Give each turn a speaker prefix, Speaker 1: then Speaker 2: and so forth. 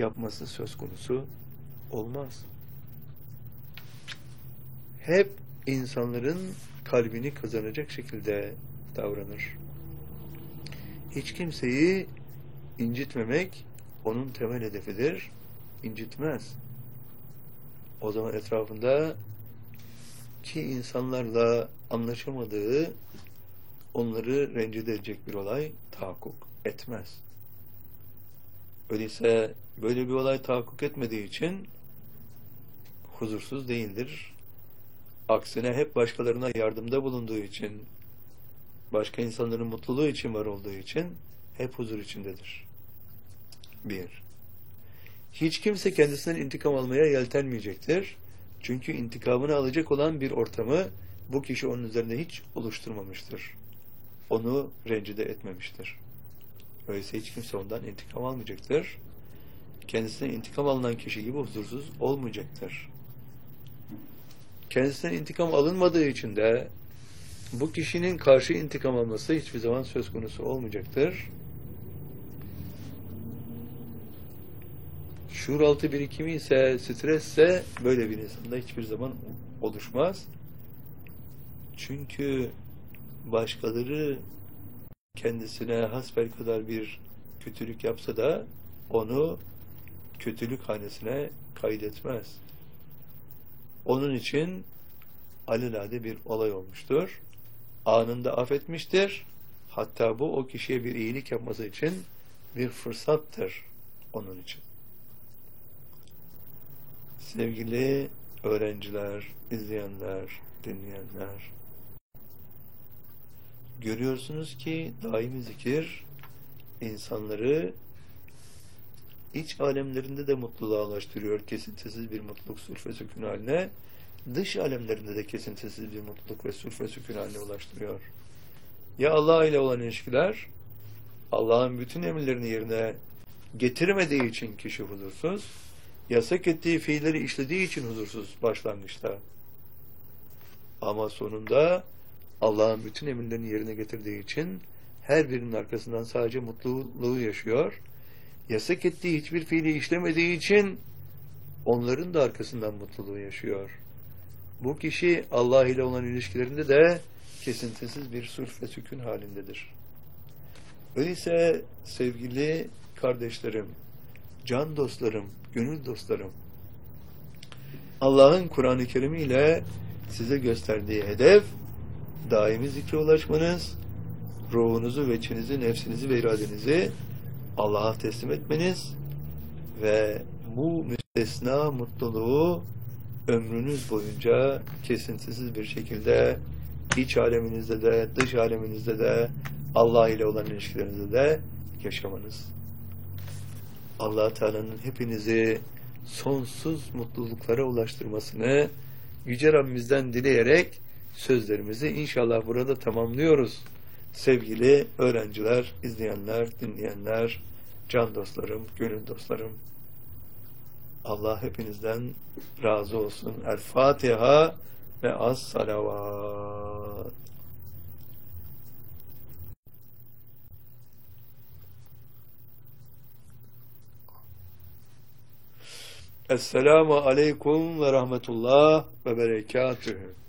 Speaker 1: yapması söz konusu olmaz. Hep insanların kalbini kazanacak şekilde davranır. Hiç kimseyi incitmemek onun temel hedefidir. İncitmez. O zaman etrafında ki insanlarla anlaşamadığı, onları rencide edecek bir olay tahakkuk etmez. Öyleyse böyle bir olay tahakkuk etmediği için huzursuz değildir. Aksine hep başkalarına yardımda bulunduğu için, başka insanların mutluluğu için var olduğu için hep huzur içindedir. 1. Hiç kimse kendisinden intikam almaya yeltenmeyecektir. Çünkü intikamını alacak olan bir ortamı bu kişi onun üzerinde hiç oluşturmamıştır. Onu rencide etmemiştir. Öyleyse hiç kimse ondan intikam almayacaktır. Kendisinden intikam alınan kişi gibi huzursuz olmayacaktır. Kendisinden intikam alınmadığı için de bu kişinin karşı intikam alması hiçbir zaman söz konusu olmayacaktır. Şuur altı birikimi ise, stresse böyle bir insanda hiçbir zaman oluşmaz. Çünkü başkaları kendisine hasbelkader bir kötülük yapsa da onu kötülük hanesine kaydetmez. Onun için alelade bir olay olmuştur. Anında affetmiştir. Hatta bu o kişiye bir iyilik yapması için bir fırsattır onun için. Sevgili öğrenciler, izleyenler, dinleyenler, görüyorsunuz ki daimi zikir insanları iç alemlerinde de mutluluğa ulaştırıyor. Kesintisiz bir mutluluk, sülf ve sükun haline. Dış alemlerinde de kesintisiz bir mutluluk ve sülf ve sükun haline ulaştırıyor. Ya Allah ile olan ilişkiler, Allah'ın bütün emirlerini yerine getirmediği için kişi huzursuz, yasak ettiği fiilleri işlediği için huzursuz başlangıçta. Ama sonunda Allah'ın bütün emirlerini yerine getirdiği için her birinin arkasından sadece mutluluğu yaşıyor. Yasak ettiği hiçbir fiili işlemediği için onların da arkasından mutluluğu yaşıyor. Bu kişi Allah ile olan ilişkilerinde de kesintisiz bir sülf ve sükun halindedir. Öyleyse sevgili kardeşlerim, can dostlarım, gönül dostlarım, Allah'ın Kur'an-ı Kerim ile size gösterdiği hedef, daimi zikre ulaşmanız, ruhunuzu ve içinizi, nefsinizi ve iradenizi Allah'a teslim etmeniz ve bu müstesna mutluluğu ömrünüz boyunca kesintisiz bir şekilde iç aleminizde de, dış aleminizde de, Allah ile olan ilişkilerinizde de yaşamanız. Allah Teala'nın hepinizi sonsuz mutluluklara ulaştırmasını Yüce Rabbimizden dileyerek sözlerimizi inşallah burada tamamlıyoruz. Sevgili öğrenciler, izleyenler, dinleyenler, can dostlarım, gönül dostlarım, Allah hepinizden razı olsun. El Fatiha ve az salavat. Esselamu aleyküm ve rahmetullah ve berekatühü.